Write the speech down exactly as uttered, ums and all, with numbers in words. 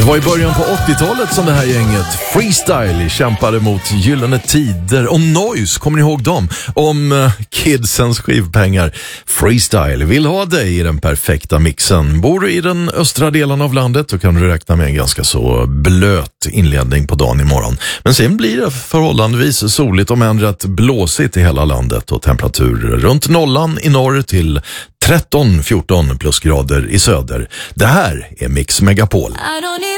var i början på åttiotalet som det här gänget Freestyle kämpade mot Gyllene Tider och Noise, kommer ni ihåg dem? Om uh, kidsens skivpengar. Freestyle vill ha dig i den perfekta mixen. Bor du i den östra delen av landet så kan du räkna med en ganska så blöt inledning på dagen imorgon. Men sen blir det förhållandevis soligt och än rätt blåsigt i hela landet och temperaturer runt nollan i norr till tretton fjorton plusgrader i söder. Det här är Mix Megapol.